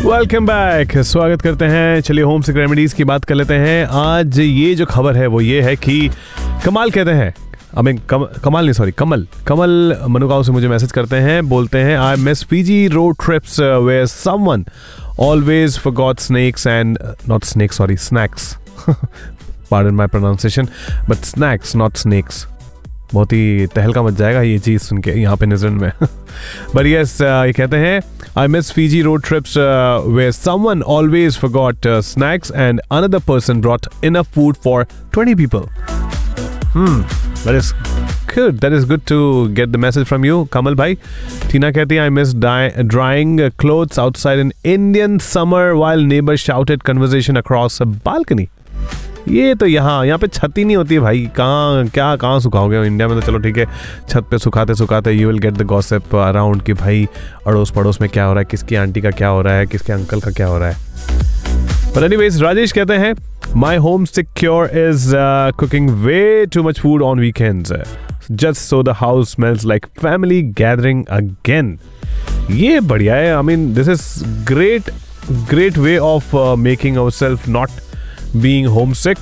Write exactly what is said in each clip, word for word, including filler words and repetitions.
Welcome back, स्वागत करते हैं। चलिए होम सिक रेमेडीज की बात कर लेते हैं। आज ये जो खबर है वो ये है कि कमाल कहते हैं आई मीन कम, कमाल नहीं सॉरी कमल कमल मनुगांव से मुझे मैसेज करते हैं, बोलते हैं I miss Fiji road trips where someone always forgot snakes and not snacks sorry snacks pardon my pronunciation but snacks not snacks. बहुत ही तहलका मच जाएगा ये चीज़ सुन के यहाँ पे न्यूजीलैंड में। बट यस ये कहते हैं I miss Fiji road trips where someone always forgot snacks and another person brought enough food for twenty people. Hmm, that is good. That is good to get the message from you, Kamal bhai. Tina कहती है I miss dye, drying clothes outside in Indian summer while neighbors shouted conversation across a balcony. ये तो यहाँ यहाँ पे छत ही नहीं होती है भाई, कहाँ क्या कहाँ सुखाओगे। इंडिया में तो चलो ठीक है, छत पे सुखाते सुखाते you will get the gossip around कि भाई अड़ोस पड़ोस में क्या हो रहा है, किसकी आंटी का क्या हो रहा है, किसके अंकल का क्या हो रहा है। But anyways, राजेश कहते हैं My home sick cure is uh, cooking way too much food on weekends, just so the house smells like family gathering again. ये बढ़िया है। I mean, this is great, great way of uh, making ourselves not being homesick.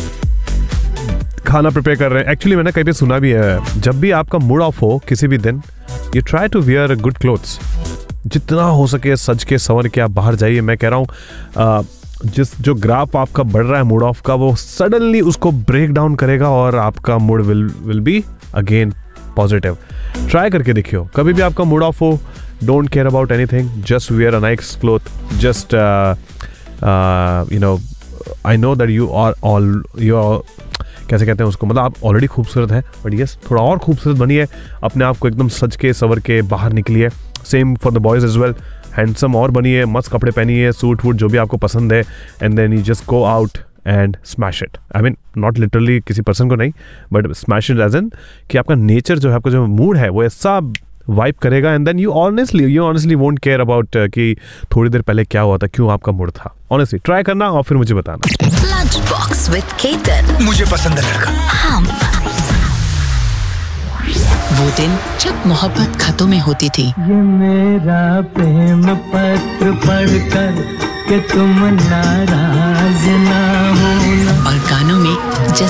खाना prepare कर रहे हैं। Actually मैंने कहीं पे सुना भी है, जब भी आपका मूड ऑफ हो किसी भी दिन, you try to wear good clothes. जितना हो सके सज के संवर के आप बाहर जाइए। मैं कह रहा हूँ जिस जो ग्राफ आपका बढ़ रहा है मूड ऑफ का, वो सडनली उसको ब्रेक डाउन करेगा और आपका mood will will be again positive. Try करके देखियो, कभी भी आपका मूड ऑफ हो, don't care about anything, just where a nice cloth, just you know I know that you are all you are कैसे कहते हैं उसको, मतलब आप ऑलरेडी खूबसूरत हैं, बट यस थोड़ा और खूबसूरत बनिए, अपने आप को एकदम सज के सवर के बाहर निकलिए। Same for the boys as well, handsome और बनिए, मस्त कपड़े पहनिए, सूट वूट जो भी आपको पसंद है, and then you just go out and smash it. I mean not literally किसी पर्सन को नहीं, but smash it as in कि आपका नेचर जो है, आपका जो मूड है वो ऐसा वाइप करेगा, and then you honestly you honestly won't care about कि थोड़ी देर पहले क्या हुआ था, क्यों आपका मूड था। ऑनेस्टली ट्राई करना और फिर मुझे बताना। लंच बॉक्स विद केतन, मुझे पसंद है लड़का। हम वो दिन जब मोहब्बत खतों में होती थी, ये मेरा प्रेम पत्र पढ़कर कि तुम नाराज ना होना, और गानों में जैसे